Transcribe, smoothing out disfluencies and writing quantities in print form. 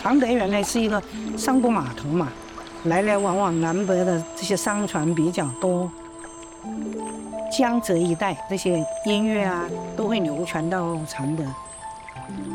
常德原来是一个商埠码头嘛，来来往往南北的这些商船比较多。江浙一带这些音乐啊，都会流传到常德。